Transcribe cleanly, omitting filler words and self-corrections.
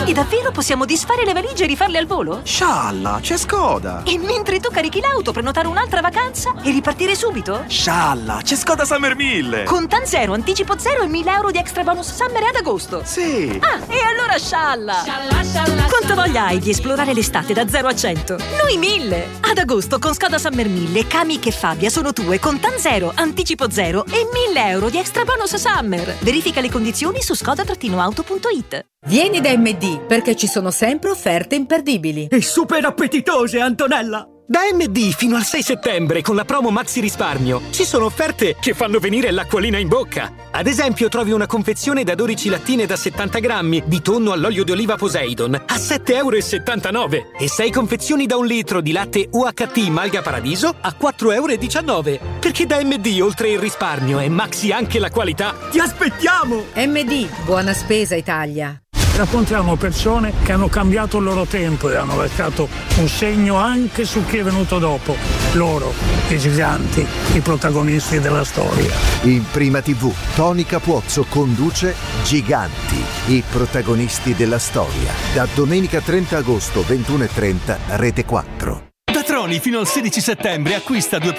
Quindi davvero possiamo disfare le valigie e rifarle al volo? Scialla, c'è Skoda! E mentre tu carichi l'auto, prenotare un'altra vacanza e ripartire subito? Scialla, c'è Skoda Summer 1000! Con TAN zero, anticipo zero e 1.000 euro di extra bonus summer ad agosto. Sì! Ah, e allora scialla! Quanta voglia hai di esplorare l'estate da 0 a 100? Noi 1000! Ad agosto con Skoda Summer 1000, Kamiq e Fabia sono tue con TAN zero, anticipo zero e 1.000 euro di extra bonus summer. Verifica le condizioni su skoda-auto.it. Vieni da MD, perché ci sono sempre offerte imperdibili. E super appetitose, Antonella! Da MD fino al 6 settembre con la promo Maxi Risparmio ci sono offerte che fanno venire l'acquolina in bocca. Ad esempio trovi una confezione da 12 lattine da 70 grammi di tonno all'olio di oliva Poseidon a 7,79 € e 6 confezioni da 1 litro di latte UHT Malga Paradiso a 4,19 €. Perché da MD oltre il risparmio è Maxi anche la qualità. Ti aspettiamo! MD, buona spesa Italia. Raccontiamo persone che hanno cambiato il loro tempo e hanno lasciato un segno anche su chi è venuto dopo. Loro, i giganti, i protagonisti della storia. In Prima TV, Tony Capuozzo conduce Giganti, i protagonisti della storia. Da domenica 30 agosto, 21:30, Rete 4. Da Troni fino al 16 settembre acquista 2